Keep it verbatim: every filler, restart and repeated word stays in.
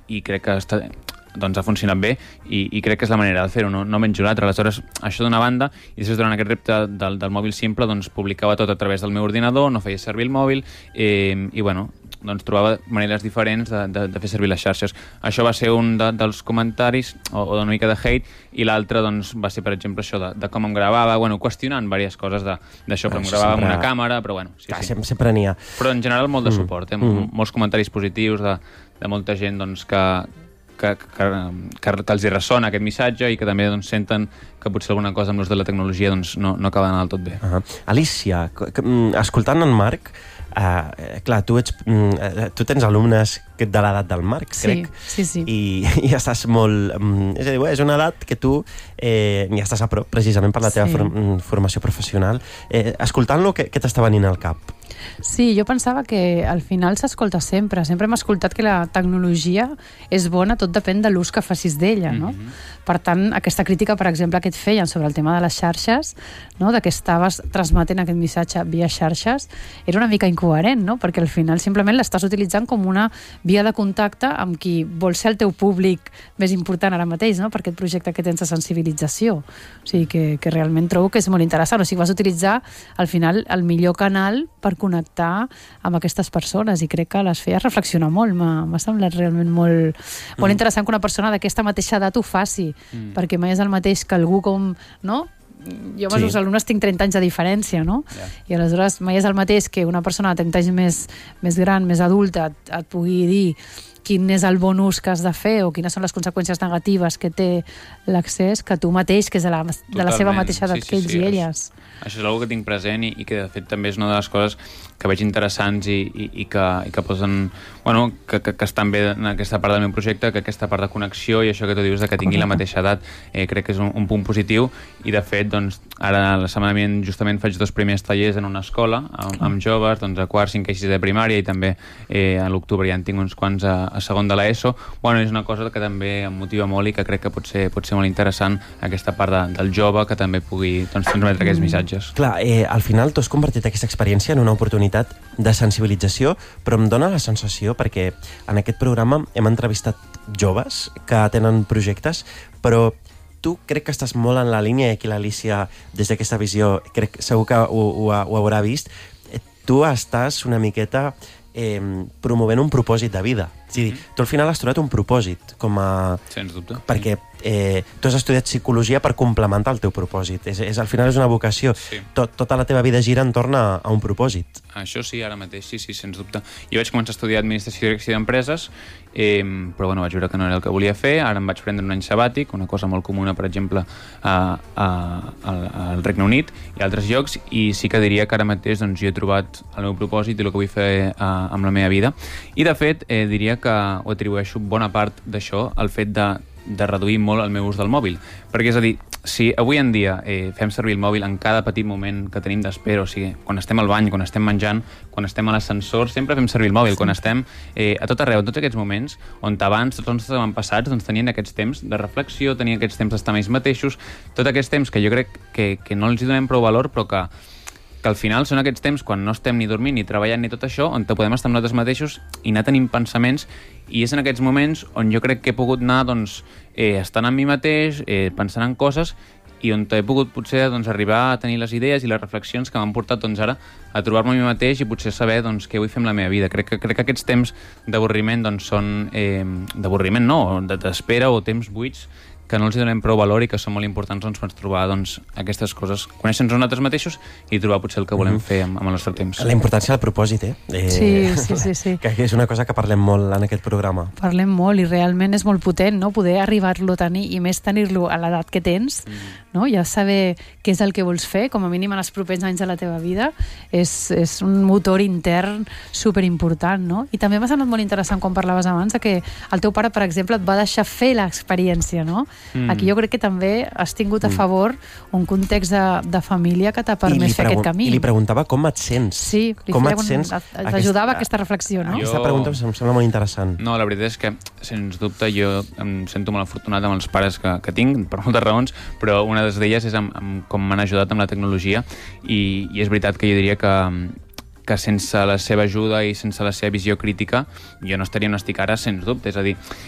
i crec que està, doncs ha funcionat bé i, i crec que és la manera de fer-ho, no, no menys una altra. Aleshores, això d'una banda, i després durant aquest repte del, del mòbil simple, doncs publicava tot a través del meu ordinador, no feia servir el mòbil, eh, i bueno, doncs trobava maneres diferents de, de, de fer servir les xarxes. Això va ser un de, dels comentaris, o, o d'una mica de hate, i l'altre doncs, va ser, per exemple, això de, de com em gravava, bueno, qüestionant diverses coses d'això, però em gravava sempre... amb una càmera, però bueno... Sí, Clar, sí. Sempre n'hi ha. Però en general molt de suport, eh? Mm. Molts comentaris positius de, de molta gent doncs, que, que, que, que, que els hi ressona aquest missatge i que també doncs, senten que potser alguna cosa amb l'ús de la tecnologia doncs, no, no acaba d'anar del tot bé. Uh -huh. Alicia, escoltant en Marc, Uh, clar, tu, ets, uh, tu tens alumnes de l'edat del Marc, crec. Sí, sí, sí. I, i estàs molt... Um, és a dir, és una edat que tu eh, ja estàs a prop, precisament per la teva Sí. for formació professional. Eh, Escoltant-lo, què, què t'està venint al cap? Sí, jo pensava que al final s'escolta sempre. Sempre hem escoltat que la tecnologia és bona, tot depèn de l'ús que facis d'ella, no? Mm-hmm. Per tant, aquesta crítica, per exemple, que et feien sobre el tema de les xarxes, no? De que estaves transmetent aquest missatge via xarxes, era una mica incoherent, no? Perquè al final simplement l'estàs utilitzant com una via de contacte amb qui vol ser el teu públic més important ara mateix, no? Per aquest projecte que tens de sensibilització. O sigui, que, que realment trobo que és molt interessant. O sigui, vas utilitzar, al final, el millor canal per connectar amb aquestes persones i crec que les feia reflexionar molt. M'ha semblat realment molt, molt mm. interessant que una persona d'aquesta mateixa edat ho faci, mm. perquè mai és el mateix que algú com... no? Jo amb els meus alumnes tinc trenta anys de diferència, no? Yeah. I aleshores mai és el mateix que una persona de trenta anys més, més gran, més adulta, et, et pugui dir quin és el bon ús que has de fer o quines són les conseqüències negatives que té l'accés, que tu mateix, que és de la, de la seva mateixa edat sí, sí, que ells sí, i elles. Això és una cosa que tinc present i, i que de fet també és una de les coses que veig interessants i, i, i, que, i que posen, bueno, que, que, que estan bé en aquesta part del meu projecte, que aquesta part de connexió i això que tu dius de que tingui la mateixa edat, eh, crec que és un, un punt positiu i de fet, doncs, ara la setmana vinent justament faig dos primers tallers en una escola amb, amb joves, doncs a quart, cinquè i sisè de primària i també eh, a l'octubre ja en tinc uns quants a, a segon de l'ESO. Bueno, és una cosa que també em motiva molt i que crec que pot ser, pot ser molt interessant aquesta part de, del jove que també pugui doncs, transmetre aquests missatges. Clar, eh, al final tu has convertit aquesta experiència en una oportunitat de sensibilització, però em dóna la sensació, perquè en aquest programa hem entrevistat joves que tenen projectes, però tu crec que estàs molt en la línia, i aquí l'Alicia, des d'aquesta visió, crec segur que ho, ho, ho haurà vist, tu estàs una miqueta eh, promovent un propòsit de vida. És a dir, tu al final has trobat un propòsit com a... Sens dubte. Perquè eh, tu has estudiat psicologia per complementar el teu propòsit. És, és, al final és una vocació. Sí. Tot, tota la teva vida gira entorn a, a un propòsit. Això sí, ara mateix, sí, sí, sens dubte. Jo vaig començar a estudiar Administració i Direcció d'Empreses, eh, però bueno, vaig veure que no era el que volia fer. Ara em vaig prendre un any sabàtic, una cosa molt comuna, per exemple, a, a, a, al Regne Unit i altres llocs, i sí que diria que ara mateix doncs, jo he trobat el meu propòsit i el que vull fer eh, amb la meva vida. I de fet, eh, diria que ho atribueixo bona part d'això al fet de, de reduir molt el meu ús del mòbil. Perquè és a dir, si avui en dia eh, fem servir el mòbil en cada petit moment que tenim d'espera, o sigui, quan estem al bany, quan estem menjant, quan estem a l'ascensor, sempre fem servir el mòbil, sí. Quan estem eh, a tot arreu, en tots aquests moments, on abans tots els estaven passats, doncs tenien aquests temps de reflexió, tenien aquests temps d'estar més mateixos, tots aquests temps que jo crec que, que no els hi donem prou valor, però que que al final són aquests temps quan no estem ni dormint ni treballant ni tot això, on te podem estar amb nosaltres mateixos i anar tenint pensaments, i és en aquests moments on jo crec que he pogut anar doncs, eh, estant amb mi mateix, eh, pensant en coses, i on he pogut potser doncs, arribar a tenir les idees i les reflexions que m'han portat doncs, ara a trobar-me a mi mateix i potser saber doncs, què vull fer amb la meva vida. Crec que, crec que aquests temps d'avorriment doncs, són... Eh, d'avorriment no, d'espera o temps buits que no els donem prou valor i que són molt importants doncs, per trobar doncs, aquestes coses, conèixer-nos nosaltres mateixos i trobar potser el que volem fer amb, amb el nostre temps. La importància del propòsit, eh? eh sí, sí, sí, sí. Que és una cosa que parlem molt en aquest programa. Parlem molt i realment és molt potent, no? Poder arribar-lo a tenir i més tenir-lo a l'edat que tens, mm. no? Ja saber què és el que vols fer, com a mínim en els propers anys de la teva vida, és, és un motor intern superimportant, no? I també m'ha semblat molt interessant quan parlaves abans de que el teu pare, per exemple, et va deixar fer l'experiència, no? Mm. Aquí jo crec que també has tingut a favor un context de, de família que t'ha permès fer aquest camí. I li preguntava com et sents. Sí, li com et un, sents? T'ajudava aquesta, aquesta reflexió, no? Jo... Aquesta pregunta em sembla molt interessant. No, la veritat és que, sens dubte, jo em sento molt afortunat amb els pares que, que tinc, per moltes raons, però una d'elles és amb, amb com m'han ajudat amb la tecnologia, i, i és veritat que jo diria que que sense la seva ajuda i sense la seva visió crítica jo no estaria on estic ara, sens dubte. És a dir,